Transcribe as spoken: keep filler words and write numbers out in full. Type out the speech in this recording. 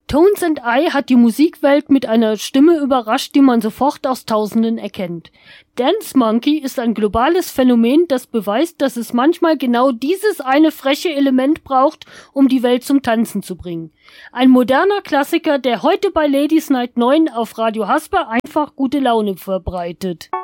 Tones and I hat die Musikwelt mit einer Stimme überrascht, die man sofort aus Tausenden erkennt. Dance Monkey ist ein globales Phänomen, das beweist, dass es manchmal genau dieses eine freche Element braucht, um die Welt zum Tanzen zu bringen. Ein moderner Klassiker, der heute bei Ladies Night neun auf Radio Hasper einfach gute Laune verbreitet.